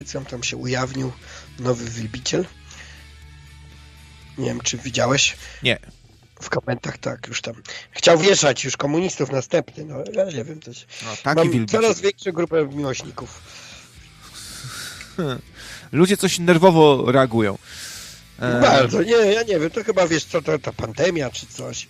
tam się ujawnił nowy wielbiciel. Nie wiem, czy widziałeś? Nie. W komentach tak, już tam. Chciał wieszać już komunistów następny, no ja nie wiem. Coś. No, taki Mam wielbiciel. coraz większą grupę miłośników. Ludzie coś nerwowo reagują. Bardzo, nie, ja nie wiem, to chyba wiesz co, to ta pandemia czy coś.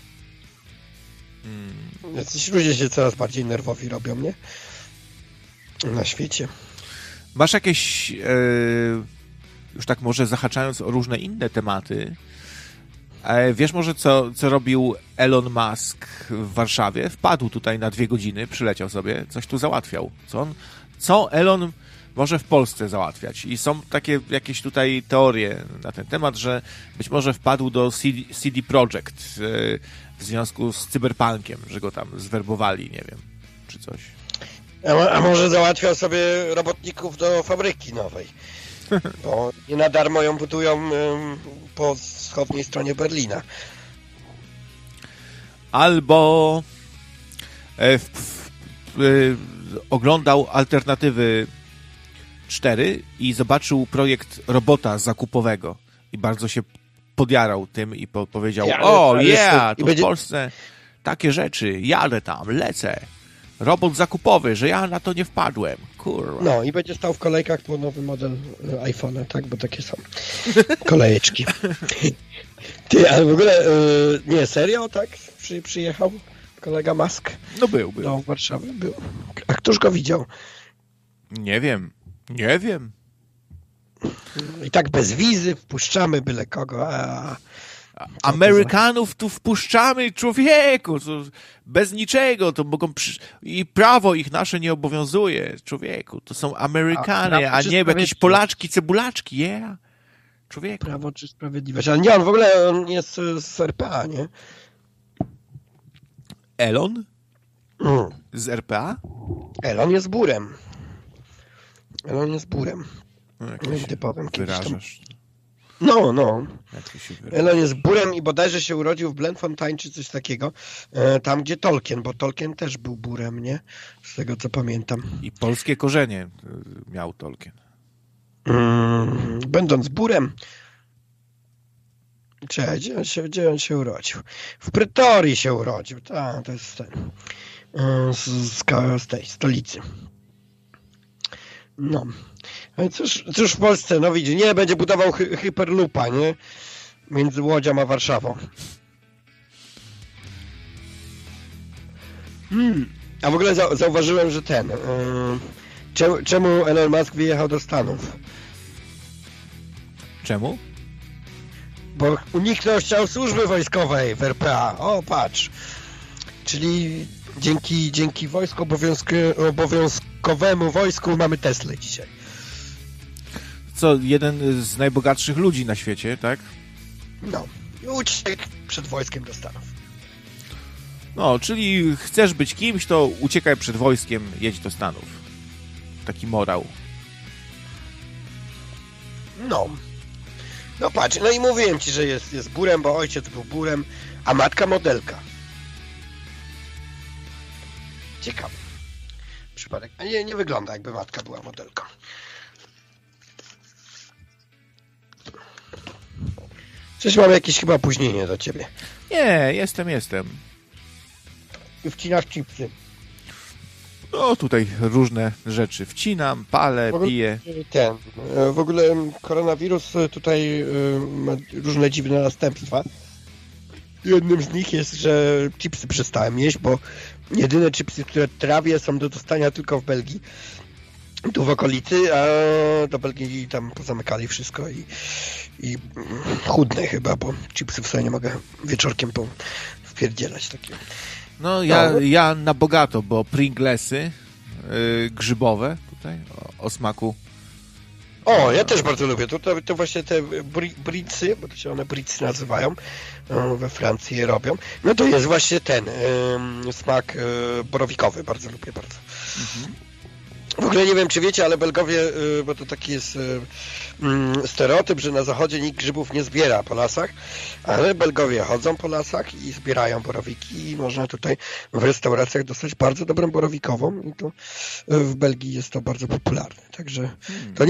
Jacyś ludzie się coraz bardziej nerwowi robią, nie? Na świecie. Masz jakieś, już tak może zahaczając o różne inne tematy, wiesz może co robił Elon Musk w Warszawie? Wpadł tutaj na 2 godziny, przyleciał sobie, coś tu załatwiał. Co Elon może w Polsce załatwiać? I są takie jakieś tutaj teorie na ten temat, że być może wpadł do CD Projekt w związku z cyberpunkiem, że go tam zwerbowali, nie wiem, czy coś. A może załatwiał sobie robotników do fabryki nowej? Bo nie na darmo ją budują po wschodniej stronie Berlina. Albo oglądał Alternatywy 4 i zobaczył projekt robota zakupowego i bardzo się podjarał tym i powiedział, tu w Polsce takie rzeczy, jadę tam, lecę. Robot zakupowy, że ja na to nie wpadłem. Kurwa. No i będzie stał w kolejkach po nowy model iPhone'a, tak? Bo takie są kolejeczki. Ty, ale w ogóle nie, serio, tak? Przyjechał kolega Musk? No był. Do Warszawy był. A któż go widział? Nie wiem. I tak bez wizy wpuszczamy byle kogo. Amerykanów tu wpuszczamy, człowieku, bez niczego, to mogą i prawo ich nasze nie obowiązuje, człowieku, to są Amerykanie, a nie jakieś Polaczki, cebulaczki, człowieku. Prawo czy sprawiedliwość, ale nie, on w ogóle jest z RPA, nie? Elon? Z RPA? Elon jest burem. Typowym. Wyrażasz. No. Elon jest burem i bodajże się urodził w Bloemfontein czy coś takiego. Tam, gdzie Tolkien, bo Tolkien też był burem, nie? Z tego, co pamiętam. I polskie korzenie miał Tolkien. Będąc burem... Gdzie on się urodził? W Pretorii się urodził. To jest ten... z tej stolicy. No. Ale cóż w Polsce, no widzi, nie będzie budował hyperloopa, nie? Między Łodzią a Warszawą. A w ogóle zauważyłem, że czemu Elon Musk wyjechał do Stanów? Czemu? Bo chciał służby wojskowej w RPA. O, patrz. Czyli dzięki wojsku obowiązkowemu wojsku mamy Teslę dzisiaj. Co, jeden z najbogatszych ludzi na świecie, tak? No. I uciekł przed wojskiem do Stanów. No, czyli chcesz być kimś, to uciekaj przed wojskiem, jedź do Stanów. Taki morał. No. No patrz, no i mówiłem ci, że jest burem, bo ojciec był burem, a matka modelka. Ciekawe. Przypadek. A nie wygląda, jakby matka była modelką. Coś mam jakieś chyba opóźnienie do ciebie. Nie, jestem. I wcinasz chipsy. No tutaj różne rzeczy wcinam, palę, piję. W ogóle koronawirus tutaj ma różne dziwne następstwa. Jednym z nich jest, że chipsy przestałem jeść, bo jedyne chipsy, które trawię, są do dostania tylko w Belgii. Tu w okolicy, a do Belgii tam pozamykali wszystko i chudnę chyba, bo chipsów sobie nie mogę wieczorkiem wpierdzielać takiego. No ja na bogato, bo Pringlesy grzybowe tutaj o smaku. O, ja też bardzo lubię. To właśnie te britsy, bo to się one britsy nazywają, we Francji je robią. No to jest właśnie ten smak borowikowy. Bardzo lubię, bardzo. W ogóle nie wiem, czy wiecie, ale Belgowie, bo to taki jest stereotyp, że na zachodzie nikt grzybów nie zbiera po lasach, ale Belgowie chodzą po lasach i zbierają borowiki i można tutaj w restauracjach dostać bardzo dobrą borowikową i to w Belgii jest to bardzo popularne. Także to nie